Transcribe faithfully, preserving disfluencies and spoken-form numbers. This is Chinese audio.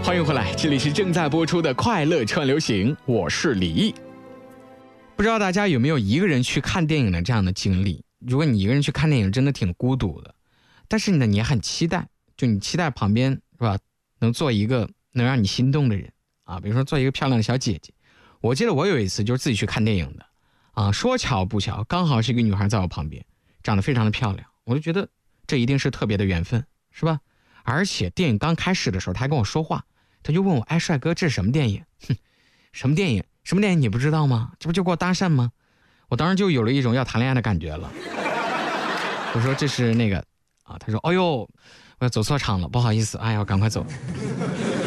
欢迎回来，这里是正在播出的快乐串流行，我是李毅。不知道大家有没有一个人去看电影的这样的经历？如果你一个人去看电影，真的挺孤独的，但是呢，你也很期待，就你期待旁边是吧，能做一个能让你心动的人啊，比如说做一个漂亮的小姐姐。我记得我有一次就是自己去看电影的啊，说巧不巧，刚好是一个女孩在我旁边，长得非常的漂亮，我就觉得这一定是特别的缘分，是吧？而且电影刚开始的时候，他还跟我说话，他就问我：“哎，帅哥，这是什么电影？”哼，什么电影？什么电影？你不知道吗？这不就给我搭讪吗？我当时就有了一种要谈恋爱的感觉了。我说：“这是那个啊。”他说：“哎呦，我要走错场了，不好意思，哎呀，我赶快走。”